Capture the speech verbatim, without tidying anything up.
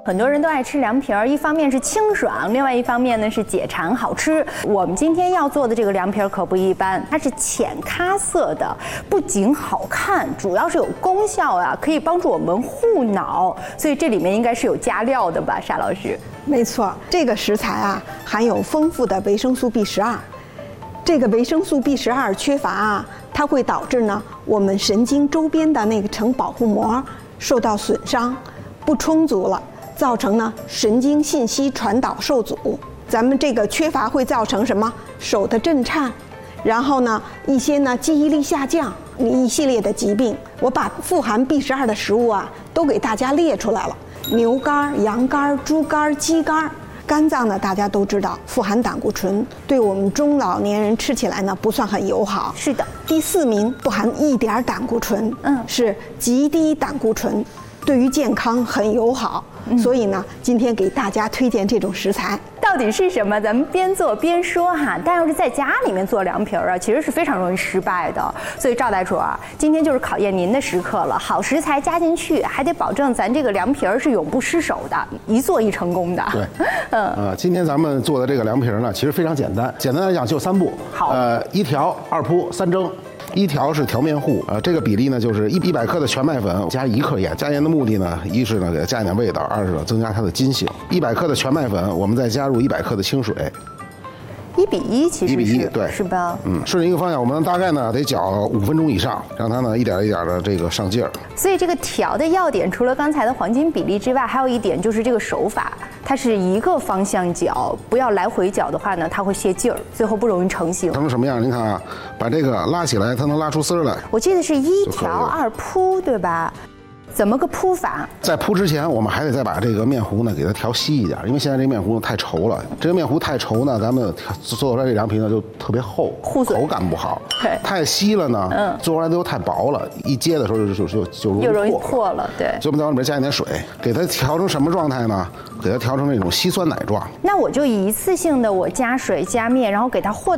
很多人都爱吃凉皮儿，一方面是清爽，另外一方面呢是解馋好吃。我们今天要做的这个凉皮儿可不一般，它是浅咖色的，不仅好看，主要是有功效啊，可以帮助我们护脑。所以这里面应该是有加料的吧，沙老师？ 没错，这个食材啊含有丰富的维生素 B 十二。这个维生素 B 十二缺乏啊，它会导致呢我们神经周边的那个层保护膜受到损伤，不充足了。造成呢神经信息传导受阻，咱们这个缺乏会造成什么？手的震颤，然后呢一些呢记忆力下降，一系列的疾病。我把富含 B 十二的食物啊都给大家列出来了：牛肝、羊肝、猪肝、鸡肝。肝脏呢大家都知道富含胆固醇，对我们中老年人吃起来呢不算很友好。 是的。 第四名不含一点胆固醇，嗯，是极低胆固醇，对于健康很友好。所以呢，今天给大家推荐这种食材， 到底是什么？咱们边做边说哈。但要是在家里面做凉皮儿啊，其实是非常容易失败的。所以赵大厨啊，今天就是考验您的时刻了。好食材加进去，还得保证咱这个凉皮儿是永不失手的，一做一成功的。 对，嗯呃，今天咱们做的这个凉皮儿呢，其实非常简单。简单来讲就三步。 好， 呃，一调、二铺、三蒸。一调是调面糊，呃，这个比例呢就是一一百克的全麦粉加一克盐。加盐的目的呢，一是呢给它加一点味道，二是呢增加它的筋性。一百克的全麦粉，我们再加入一百克的清水。 一比一，其实是一比一，对， 是吧？ 嗯，顺着一个方向，我们大概呢得搅五分钟以上，让它呢一点一点的这个上劲儿。 所以这个调的要点，除了刚才的黄金比例之外，还有一点就是这个手法，它是一个方向搅，不要来回搅的话呢，它会泄劲儿，最后不容易成型。 成什么样？您看啊，把这个拉起来，它能拉出丝儿来。 我记得是一调二铺，对吧？怎么个铺法？ 在铺之前，我们还得再把这个面糊呢给它调稀一点，因为现在这个面糊太稠了。这个面糊太稠呢，咱们做出来这凉皮呢就特别厚，口感不好。太稀了呢，嗯，做出来都太薄了，一接的时候就就就就容易破， 容易破了。对， 所以我们在里面加一点水，给它调成什么状态呢？给它调成那种稀酸奶状。 那我就一次性的我加水加面，然后给它和到。